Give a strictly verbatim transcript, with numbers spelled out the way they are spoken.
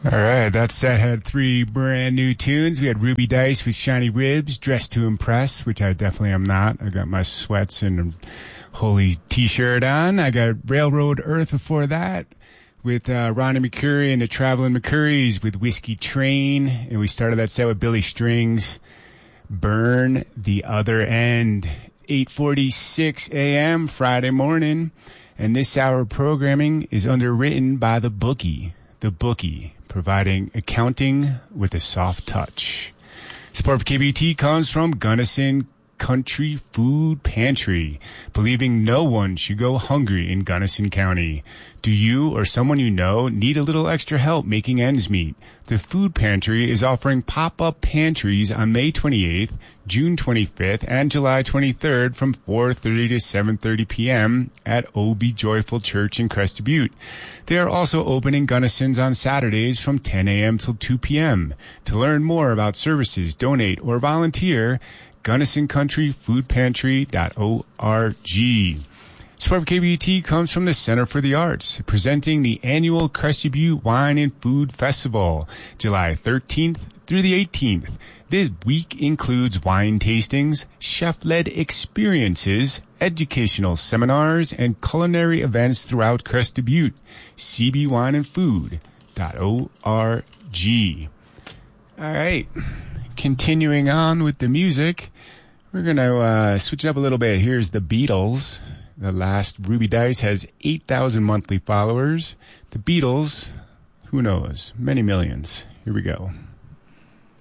All right, that set had three brand new tunes. We had Ruby Dice with Shiny Ribs, Dressed to Impress, which I definitely am not. I got my sweats and holy t-shirt on. I got Railroad Earth before that with uh, Ronnie McCurry and the Traveling McCurries with Whiskey Train. And we started that set with Billy Strings, Burn the Other End. eight forty-six a.m. Friday morning. And this hour of programming is underwritten by The Bookie. The Bookie, providing accounting with a soft touch. Support for K B T comes from Gunnison Country Food Pantry, believing no one should go hungry in Gunnison County. Do you or someone you know need a little extra help making ends meet? The Food Pantry is offering pop-up pantries on May twenty-eighth, June twenty-fifth, and July twenty-third from four thirty to seven thirty p.m. at O B Joyful Church in Crested Butte. They are also open in Gunnison's on Saturdays from ten a.m. till two p.m. To learn more about services, donate, or volunteer, Gunnison Country Food Pantry dot org. Support for K B T comes from the Center for the Arts, presenting the annual Crested Butte Wine and Food Festival, July thirteenth through the eighteenth. This week includes wine tastings, chef-led experiences, educational seminars, and culinary events throughout Crested Butte. C B wine and food dot org. All right. Continuing on with the music, we're going to uh, switch it up a little bit. Here's the Beatles. The last Ruby Dice has eight thousand monthly followers. The Beatles, who knows, many millions. Here we go.